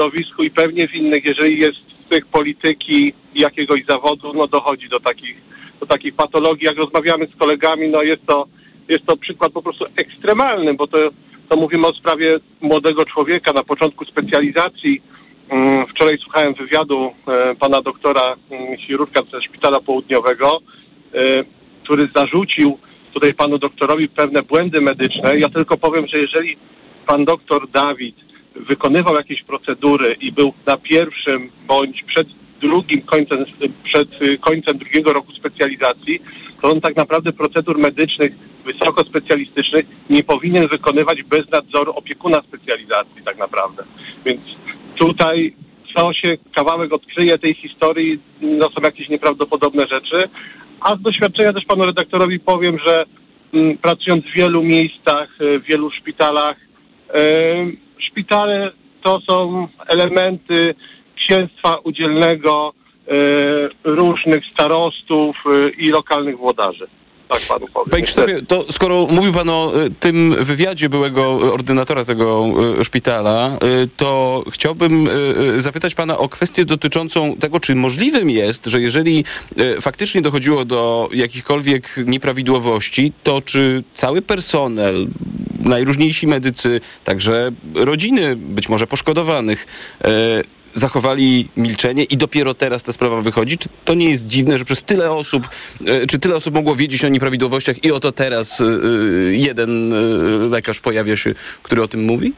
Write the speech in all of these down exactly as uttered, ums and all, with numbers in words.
środowisku i pewnie w innych, jeżeli jest tych polityki jakiegoś zawodu, no dochodzi do takich, do takich patologii. Jak rozmawiamy z kolegami, no jest to, jest to przykład po prostu ekstremalny, bo to, to mówimy o sprawie młodego człowieka na początku specjalizacji. Wczoraj słuchałem wywiadu pana doktora chirurga ze Szpitala Południowego, który zarzucił tutaj panu doktorowi pewne błędy medyczne. Ja tylko powiem, że jeżeli pan doktor Dawid wykonywał jakieś procedury i był na pierwszym bądź przed drugim końcem, przed końcem drugiego roku specjalizacji, to on tak naprawdę procedur medycznych wysokospecjalistycznych nie powinien wykonywać bez nadzoru opiekuna specjalizacji tak naprawdę. Więc tutaj co się kawałek odkryje tej historii, no są jakieś nieprawdopodobne rzeczy. A z doświadczenia też panu redaktorowi powiem, że m, pracując w wielu miejscach, w wielu szpitalach, e, szpitale to są elementy księstwa udzielnego e, różnych starostów e, i lokalnych włodarzy. Tak panu powiem. Panie Krzysztofie, to skoro mówił pan o tym wywiadzie byłego ordynatora tego szpitala, to chciałbym zapytać pana o kwestię dotyczącą tego, czy możliwym jest, że jeżeli faktycznie dochodziło do jakichkolwiek nieprawidłowości, to czy cały personel, najróżniejsi medycy, także rodziny być może poszkodowanych, zachowali milczenie i dopiero teraz ta sprawa wychodzi? Czy to nie jest dziwne, że przez tyle osób, czy tyle osób mogło wiedzieć o nieprawidłowościach i oto teraz jeden lekarz pojawia się, który o tym mówi?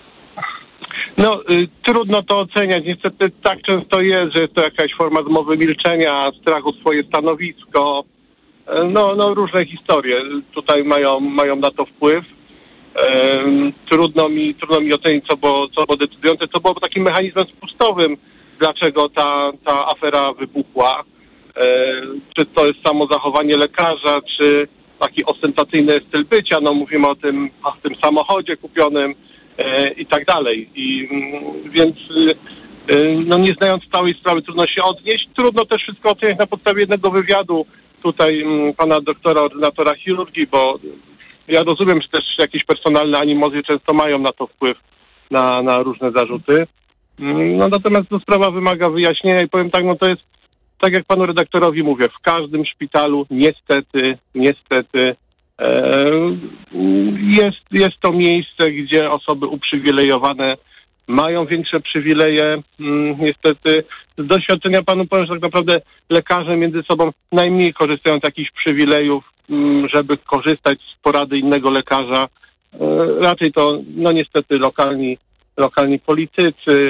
No, y, trudno to oceniać. Niestety tak często jest, że jest to jakaś forma zmowy milczenia, strachu o swoje stanowisko. No, no różne historie tutaj mają, mają na to wpływ. Um, trudno mi, trudno mi ocenić, co było, co było decydujące, co było takim mechanizmem spustowym, dlaczego ta, ta afera wybuchła. Um, czy to jest samo zachowanie lekarza, czy taki ostentacyjny styl bycia, no mówimy o tym, o tym samochodzie kupionym e, i tak dalej. I mm, więc e, no nie znając całej sprawy trudno się odnieść. Trudno też wszystko oceniać na podstawie jednego wywiadu tutaj m, pana doktora, ordynatora chirurgii, bo ja rozumiem, że też jakieś personalne animozje często mają na to wpływ, na, na różne zarzuty. No natomiast to sprawa wymaga wyjaśnienia i powiem tak, no to jest, tak jak panu redaktorowi mówię, w każdym szpitalu niestety, niestety e, jest, jest to miejsce, gdzie osoby uprzywilejowane mają większe przywileje. Niestety z doświadczenia panu powiem, że tak naprawdę lekarze między sobą najmniej korzystają z jakichś przywilejów, żeby korzystać z porady innego lekarza. Raczej to, no niestety, lokalni, lokalni politycy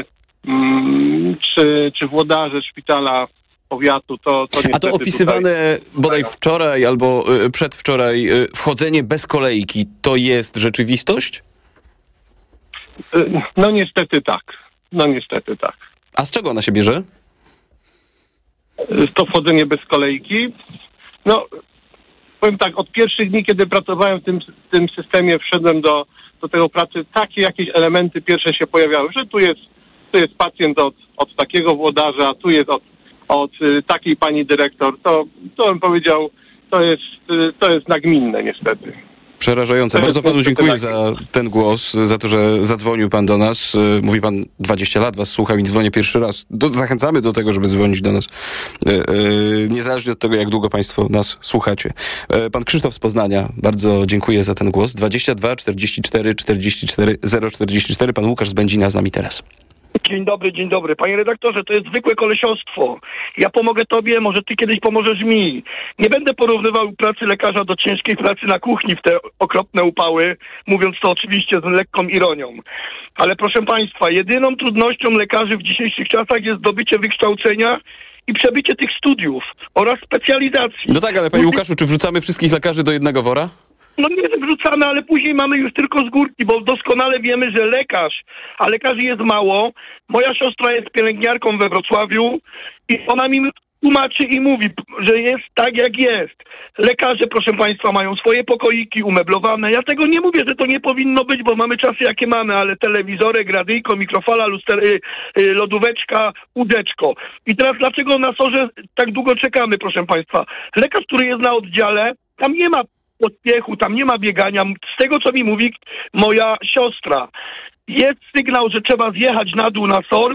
czy, czy włodarze szpitala, powiatu, to, to niestety. A to opisywane tutaj bodaj wczoraj albo przedwczoraj wchodzenie bez kolejki, to jest rzeczywistość? No niestety tak. No niestety tak. A z czego ona się bierze? To wchodzenie bez kolejki? No, powiem tak, od pierwszych dni, kiedy pracowałem w tym, w tym systemie, wszedłem do, do tego pracy, takie jakieś elementy pierwsze się pojawiały, że tu jest, tu jest pacjent od, od takiego włodarza, tu jest od, od takiej pani dyrektor. To, to bym powiedział, to jest, to jest nagminne niestety. Przerażające. Bardzo panu dziękuję za ten głos, za to, że zadzwonił pan do nas. Mówi pan, dwadzieścia lat was słucham i dzwonię pierwszy raz. Do, zachęcamy do tego, żeby dzwonić do nas. Yy, yy, niezależnie od tego, jak długo państwo nas słuchacie. Yy, pan Krzysztof z Poznania, bardzo dziękuję za ten głos. dwadzieścia dwa czterdzieści cztery czterdzieści cztery zero czterdzieści cztery. Pan Łukasz z Będzina z nami teraz. Dzień dobry, dzień dobry. Panie redaktorze, to jest zwykłe kolesiostwo. Ja pomogę tobie, może ty kiedyś pomożesz mi. Nie będę porównywał pracy lekarza do ciężkiej pracy na kuchni w te okropne upały, mówiąc to oczywiście z lekką ironią. Ale proszę państwa, jedyną trudnością lekarzy w dzisiejszych czasach jest zdobycie wykształcenia i przebycie tych studiów oraz specjalizacji. No tak, ale panie Łukaszu, czy wrzucamy wszystkich lekarzy do jednego wora? No nie jest wrzucane, ale później mamy już tylko z górki, bo doskonale wiemy, że lekarz, a lekarzy jest mało. Moja siostra jest pielęgniarką we Wrocławiu i ona mi tłumaczy i mówi, że jest tak, jak jest. Lekarze, proszę państwa, mają swoje pokoiki umeblowane. Ja tego nie mówię, że to nie powinno być, bo mamy czasy, jakie mamy, ale telewizorek, radyjko, mikrofala, luster, y, y, lodóweczka, łódeczko. I teraz dlaczego na sorze tak długo czekamy, proszę państwa? Lekarz, który jest na oddziale, tam nie ma podpiechu, tam nie ma biegania. Z tego, co mi mówi moja siostra. jest sygnał, że trzeba zjechać na dół na SOR,